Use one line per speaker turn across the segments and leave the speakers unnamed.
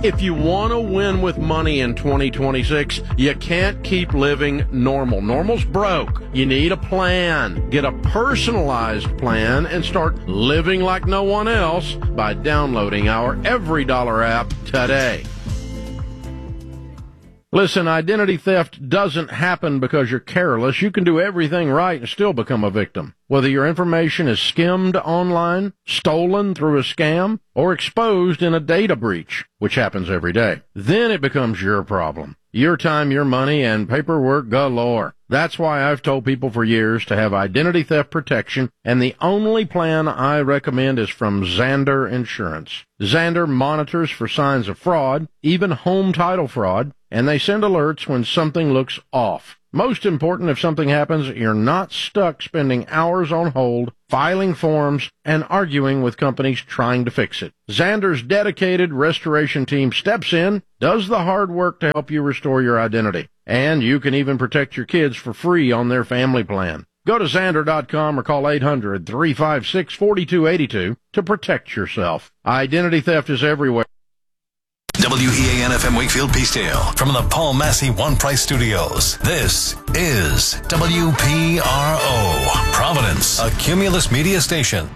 If you want to win with money in 2026, you can't keep living normal. Normal's broke. You need a plan. Get a personalized plan and start living like no one else by downloading our Every Dollar app today. Listen, identity theft doesn't happen because you're careless. You can do everything right and still become a victim. Whether your information is skimmed online, stolen through a scam, or exposed in a data breach, which happens every day, then it becomes your problem. Your time, your money, and paperwork galore. That's why I've told people for years to have identity theft protection, and the only plan I recommend is from Zander Insurance. Zander monitors for signs of fraud, even home title fraud, and they send alerts when something looks off. Most important, if something happens, you're not stuck spending hours on hold, filing forms, and arguing with companies trying to fix it. Zander's dedicated restoration team steps in, does the hard work to help you restore your identity. And you can even protect your kids for free on their family plan. Go to Zander.com or call 800-356-4282 to protect yourself. Identity theft is everywhere.
WEAN-FM Wakefield Peacedale from the Paul Massey One Price Studios. This is WPRO, Providence, a Cumulus Media station.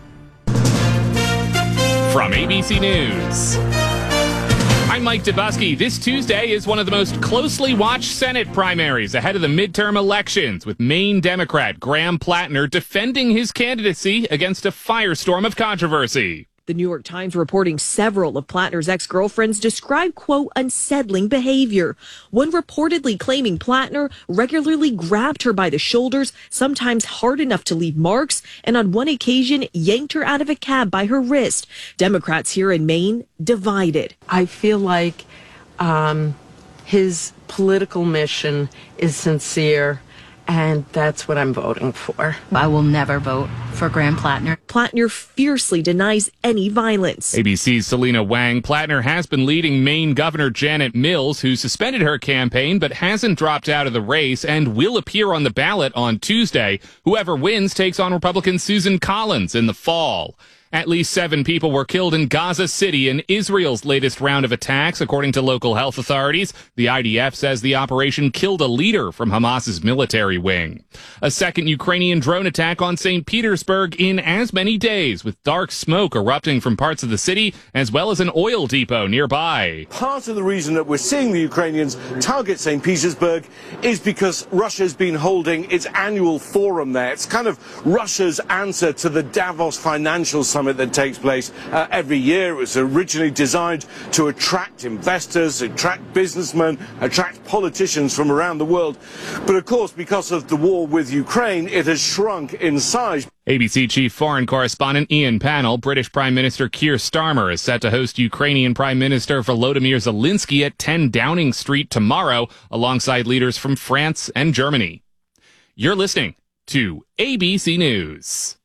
From ABC News, I'm Mike Dubusky. This Tuesday is one of the most closely watched Senate primaries ahead of the midterm elections, with Maine Democrat Graham Plattner defending his candidacy against a firestorm of controversy.
The New York Times reporting several of Plattner's ex-girlfriends describe, quote, unsettling behavior. One reportedly claiming Plattner regularly grabbed her by the shoulders, sometimes hard enough to leave marks, and on one occasion yanked her out of a cab by her wrist. Democrats here in Maine divided.
I feel like his political mission is sincere, and that's what I'm voting for.
I will never vote for Graham Plattner.
Plattner fiercely denies any violence.
ABC's Selena Wang. Plattner has been leading Maine Governor Janet Mills, who suspended her campaign but hasn't dropped out of the race and will appear on the ballot on Tuesday. Whoever wins takes on Republican Susan Collins in the fall. At least 7 people were killed in Gaza City in Israel's latest round of attacks, according to local health authorities. The IDF says the operation killed a leader from Hamas's military wing. A second Ukrainian drone attack on St. Petersburg in as many days, with dark smoke erupting from parts of the city, as well as an oil depot nearby.
Part of the reason that we're seeing the Ukrainians target St. Petersburg is because Russia's been holding its annual forum there. It's kind of Russia's answer to the Davos financial summit that takes place every year. It was originally designed to attract investors, attract businessmen, attract politicians from around the world. But of course, because of the war with Ukraine, it has shrunk in size.
ABC chief foreign correspondent Ian Pannell. British Prime Minister Keir Starmer is set to host Ukrainian Prime Minister Volodymyr Zelensky at 10 Downing Street tomorrow, alongside leaders from France and Germany. You're listening to ABC News.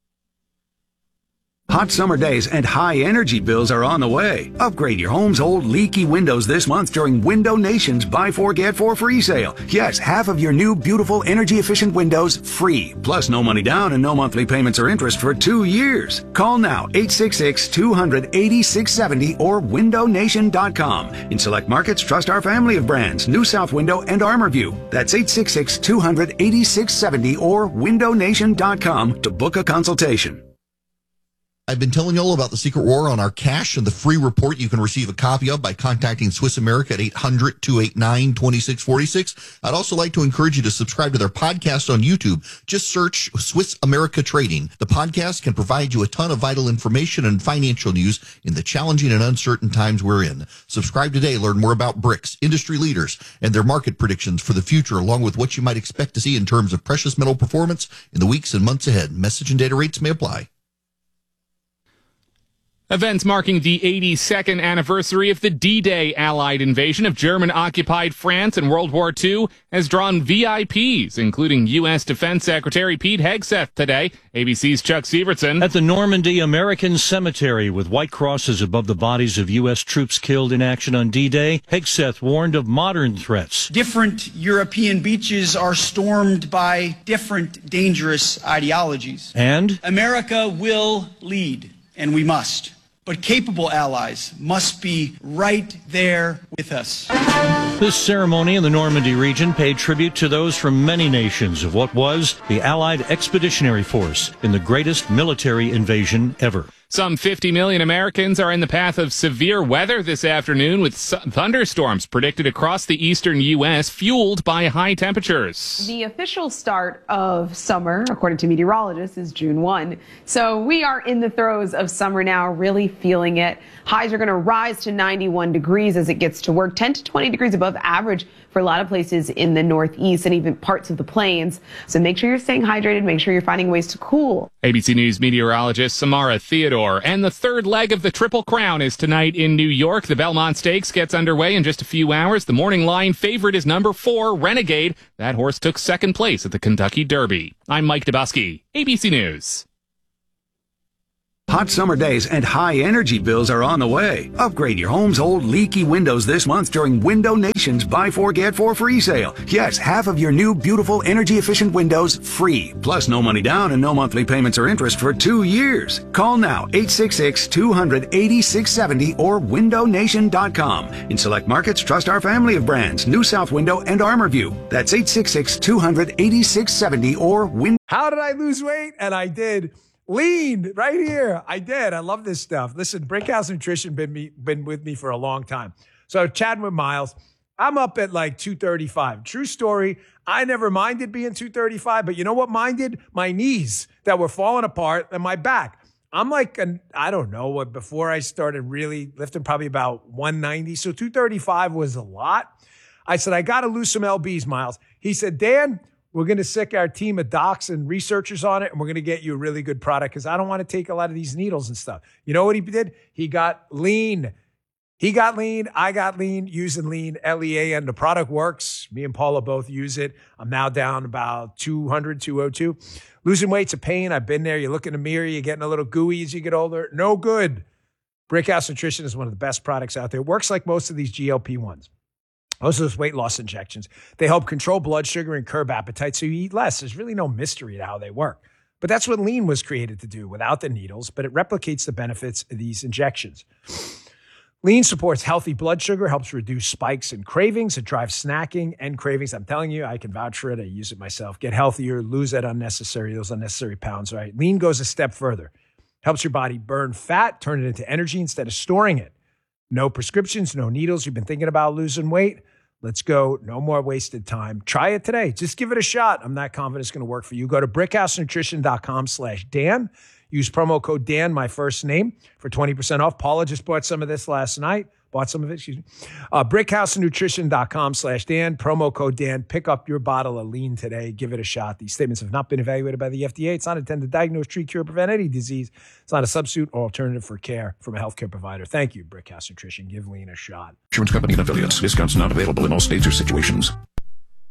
Hot summer days and high energy bills are on the way. Upgrade your home's old leaky windows this month during Window Nation's Buy 4 Get 4 free sale. Yes, half of your new beautiful energy efficient windows free. Plus no money down and no monthly payments or interest for 2 years. Call now 866-200-8670 or windownation.com. In select markets, trust our family of brands, New South Window and ArmorView. That's 866-200-8670 or windownation.com to book a consultation.
I've been telling you all about the Secret War on our cash and the free report you can receive a copy of by contacting Swiss America at 800-289-2646. I'd also like to encourage you to subscribe to their podcast on YouTube. Just search Swiss America Trading. The podcast can provide you a ton of vital information and financial news in the challenging and uncertain times we're in. Subscribe today. Learn more about BRICS, industry leaders, and their market predictions for the future, along with what you might expect to see in terms of precious metal performance in the weeks and months ahead. Message and data rates may apply.
Events marking the 82nd anniversary of the D-Day Allied invasion of German-occupied France in World War II has drawn VIPs, including U.S. Defense Secretary Pete Hegseth today. ABC's Chuck Sievertson.
At the Normandy American Cemetery, with white crosses above the bodies of U.S. troops killed in action on D-Day, Hegseth warned of modern threats.
Different European beaches are stormed by different dangerous ideologies.
And
America will lead, and we must. but capable allies must be right there with us.
This ceremony in the Normandy region paid tribute to those from many nations of what was the Allied Expeditionary Force in the greatest military invasion ever.
Some 50 million Americans are in the path of severe weather this afternoon, with thunderstorms predicted across the eastern U.S., fueled by high temperatures.
The official start of summer, according to meteorologists, is June 1. So we are in the throes of summer now, really feeling it. Highs are going to rise to 91 degrees as it gets to work, 10 to 20 degrees above average for a lot of places in the Northeast and even parts of the plains. So make sure you're staying hydrated. Make sure you're finding ways to cool.
ABC News meteorologist Samara Theodore. And the third leg of the Triple Crown is tonight in New York. The Belmont Stakes gets underway in just a few hours. The morning line favorite is number 4, Renegade. That horse took second place at the Kentucky Derby. I'm Mike Dubusky, ABC News.
Hot summer days and high energy bills are on the way. Upgrade your home's old leaky windows this month during Window Nation's Buy 4 Get 4 free sale. Yes, half of your new beautiful energy efficient windows free. Plus no money down and no monthly payments or interest for 2 years. Call now 866-200-8670 or windownation.com. In select markets, trust our family of brands, New South Window and ArmorView. That's 866-200-8670 or Window.
How did I lose weight? And I did. Lean right here. I did. I love this stuff. Listen, Brickhouse Nutrition been with me for a long time. So chatting with Miles, I'm up at like 235. True story. I never minded being 235, but you know what minded? My knees that were falling apart and my back. I'm like, I don't know what, before I started really lifting, probably about 190. So 235 was a lot. I said, I got to lose some LBs, Miles. He said, Dan, we're going to sick our team of docs and researchers on it, and we're going to get you a really good product because I don't want to take a lot of these needles and stuff. You know what he did? He got lean. He got lean. I got lean using lean, L-E-A-N. The product works. Me and Paula both use it. I'm now down about 200, 202. Losing weight's a pain. I've been there. You look in the mirror. You're getting a little gooey as you get older. No good. Brickhouse Nutrition is one of the best products out there. It works like most of these GLP-1s. Most of those weight loss injections, they help control blood sugar and curb appetite so you eat less. There's really no mystery to how they work. But that's what lean was created to do without the needles, but it replicates the benefits of these injections. Lean supports healthy blood sugar, helps reduce spikes and cravings. It drives snacking and cravings. I'm telling you, I can vouch for it. I use it myself. Get healthier, lose those unnecessary pounds, right? Lean goes a step further. Helps your body burn fat, turn it into energy instead of storing it. No prescriptions, no needles. You've been thinking about losing weight? Let's go. No more wasted time. Try it today. Just give it a shot. I'm not confident it's going to work for you. Go to brickhousenutrition.com/Dan. Use promo code Dan, my first name, for 20% off. Paula just bought some of this last night. brickhousenutrition.com/Dan. Promo code Dan. Pick up your bottle of lean today. Give it a shot. These statements have not been evaluated by the FDA. It's not intended to diagnose, treat, cure, prevent any disease. It's not a substitute or alternative for care from a healthcare provider. Thank you, Brickhouse Nutrition. Give lean a shot.
Insurance company and affiliates. Discounts not available in all states or situations.